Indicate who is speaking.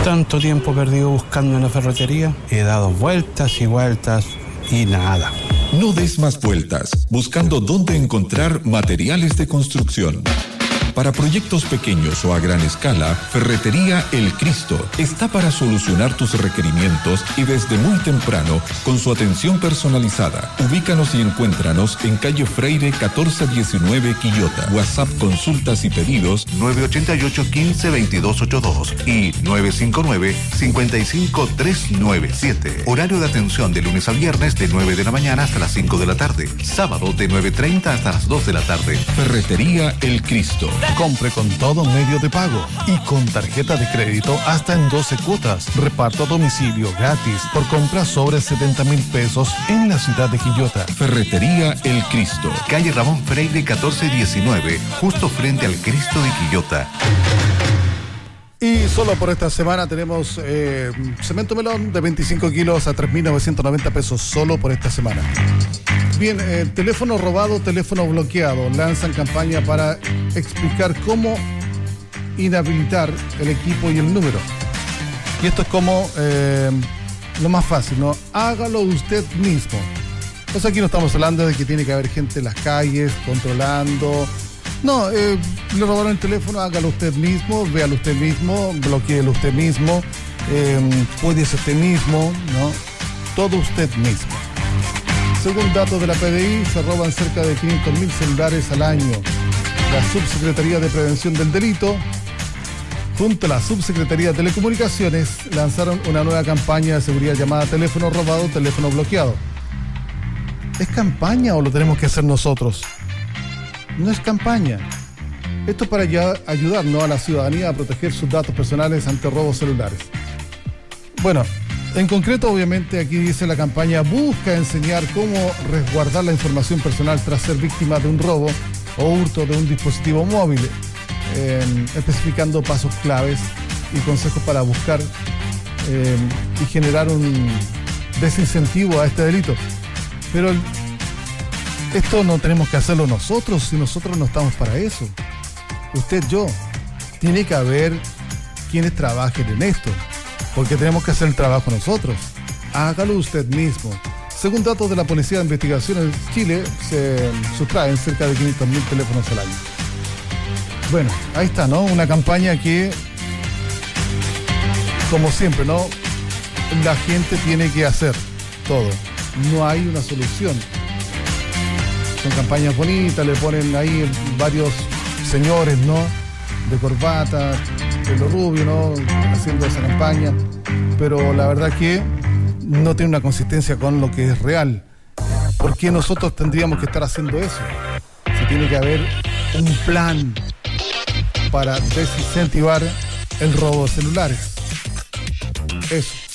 Speaker 1: Tanto tiempo perdido buscando una ferretería, he dado vueltas y vueltas y nada.
Speaker 2: No des más vueltas, buscando dónde encontrar materiales de construcción. Para proyectos pequeños o a gran escala, Ferretería El Cristo está para solucionar tus requerimientos y desde muy temprano, con su atención personalizada. Ubícanos y encuéntranos en calle Freire 1419 Quillota. WhatsApp, consultas y pedidos
Speaker 3: 988-15-2282 y 959-55397. Horario de atención de lunes a viernes de 9 de la mañana hasta las 5 de la tarde. Sábado de 9:30 hasta las 2 de la tarde.
Speaker 2: Ferretería El Cristo.
Speaker 4: Compre con todo medio de pago y con tarjeta de crédito hasta en 12 cuotas. Reparto a domicilio gratis por compras sobre 70,000 pesos en la ciudad de Quillota.
Speaker 2: Ferretería El Cristo.
Speaker 3: Calle Ramón Freire 1419, justo frente al Cristo de Quillota.
Speaker 4: Y solo por esta semana tenemos cemento melón de 25 kilos a 3.990 pesos solo por esta semana. Bien, teléfono robado, teléfono bloqueado. Lanzan campaña para explicar cómo inhabilitar el equipo y el número. Y esto es como lo más fácil, ¿no? Hágalo usted mismo. Pues aquí no estamos hablando de que tiene que haber gente en las calles controlando. No, le robaron el teléfono, hágalo usted mismo, véalo usted mismo, bloqueelo usted mismo, puede ser usted mismo, ¿no? Todo usted mismo. Según datos de la PDI, se roban cerca de 500.000 celulares al año. La Subsecretaría de Prevención del Delito, junto a la Subsecretaría de Telecomunicaciones, lanzaron una nueva campaña de seguridad llamada Teléfono Robado, Teléfono Bloqueado. ¿Es campaña o lo tenemos que hacer nosotros? No es campaña. Esto es para ayudar, ¿no?, a la ciudadanía a proteger sus datos personales ante robos celulares. Bueno, en concreto, obviamente, aquí dice la campaña busca enseñar cómo resguardar la información personal tras ser víctima de un robo o hurto de un dispositivo móvil, especificando pasos claves y consejos para buscar y generar un desincentivo a este delito. Pero esto no tenemos que hacerlo nosotros, si nosotros no estamos para eso. Usted, yo, tiene que haber quienes trabajen en esto, porque tenemos que hacer el trabajo nosotros. Hágalo usted mismo. Según datos de la Policía de Investigaciones de Chile, se sustraen cerca de 500.000 teléfonos al año. Bueno, ahí está, ¿no? Una campaña que, como siempre, ¿no?, la gente tiene que hacer todo. No hay una solución. Son campañas bonitas, le ponen ahí varios señores, ¿no?, de corbata, pelo rubio, ¿no?, haciendo esa campaña, pero la verdad que no tiene una consistencia con lo que es real. ¿Por qué nosotros tendríamos que estar haciendo eso? Si tiene que haber un plan para desincentivar el robo de celulares. Eso.